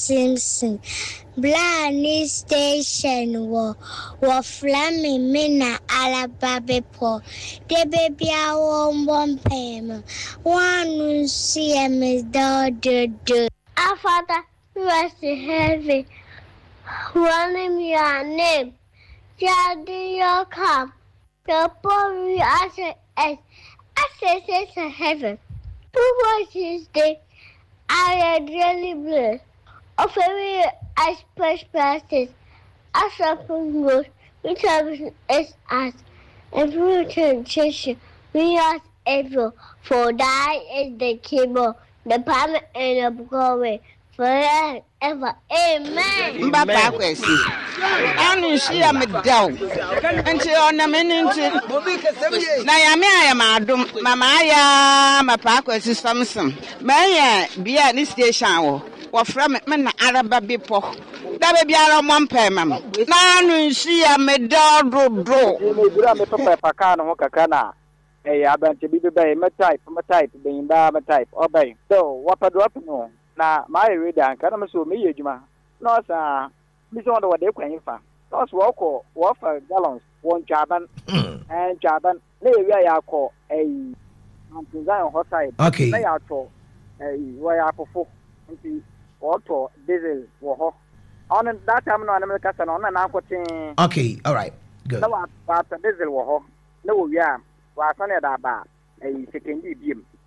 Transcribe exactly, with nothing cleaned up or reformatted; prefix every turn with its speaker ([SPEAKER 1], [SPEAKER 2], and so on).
[SPEAKER 1] Simpson. Blarney Station wo wo Flammy Mina Alababe po. The baby I won't one payment. One see a miss do do do. Our Father who was in heaven, one your name. Daddy, your come. The boy answer as access to heaven. Who was his day? I am really blessed. Of every express practice, as a promote, which is us. Every transition, we are able. For that is the keyboard, the power and the glory. Forever, amen.
[SPEAKER 2] Mbapa kwesi. Anu shia medaw. Enti ona meninti. Na ya me aya madum, mama aya mapa kwesi Samson. Maya bia ni station wo. Wo fra me na araba bipo. Da be biara mo mpa mam. Na anu shia medaw do do.
[SPEAKER 3] Me bura me papa paka no kaka na. Eh abante bi be me type, me type, be ba me type. Obey. So, what do up no? Na my reader kana me so me yedwuma no sa mi so ndo wade kwan fa no so woko wo fa gallons won chaban eh chaban na ewia ya ko eh antinzan hot side na ya to eh wo ya fofo nti wo to diesel wo ho on that time no na kasa no na akotin.
[SPEAKER 4] Okay, all right, good.
[SPEAKER 3] Na wa wa diesel wo ho na wo wia wa sane da ba eh sekendi biem